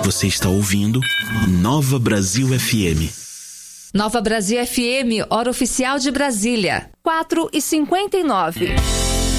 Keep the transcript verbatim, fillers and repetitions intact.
Você está ouvindo Nova Brasil F M. Nova Brasil F M, hora oficial de Brasília, quatro e cinquenta e nove.